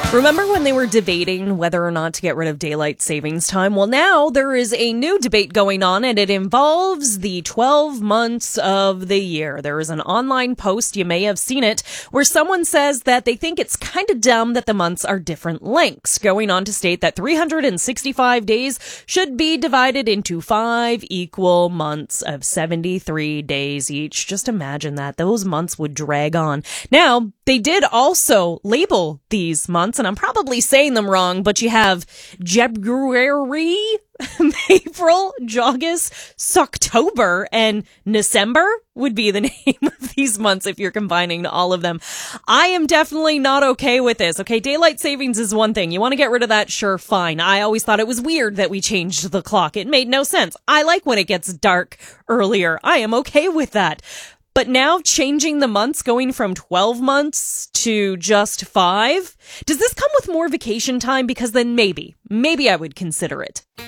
Remember when they were debating whether or not to get rid of daylight savings time? Well, now there is a new debate going on, and it involves the 12 months of the year. There is an online post, you may have seen it, where someone says that they think it's kind of dumb that the months are different lengths, going on to state that 365 days should be divided into 5 equal months of 73 days each. Just imagine that. Those months would drag on. Now, they did also label these months, and I'm probably saying them wrong, but you have February, April, August, October, and December would be the name of these months if you're combining all of them. I am definitely not okay with this. Okay, daylight savings is one thing. You want to get rid of that? Sure, fine. I always thought it was weird that we changed the clock. It made no sense. I like when it gets dark earlier. I am okay with that. But now changing the months, going from 12 months to just 5, does this come with more vacation time? Because then maybe I would consider it.